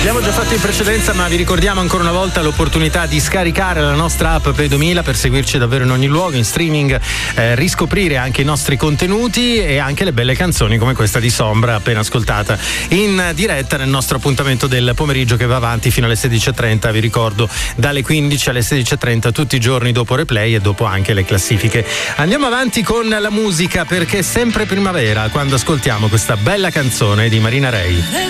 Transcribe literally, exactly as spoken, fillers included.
L'abbiamo già fatto in precedenza, ma vi ricordiamo ancora una volta l'opportunità di scaricare la nostra app Play duemila per seguirci davvero in ogni luogo, in streaming, eh, riscoprire anche i nostri contenuti e anche le belle canzoni come questa di Sombra appena ascoltata in diretta nel nostro appuntamento del pomeriggio che va avanti fino alle sedici e trenta, vi ricordo dalle quindici alle sedici e trenta tutti i giorni dopo replay e dopo anche le classifiche. Andiamo avanti con la musica perché è sempre primavera quando ascoltiamo questa bella canzone di Marina Rei.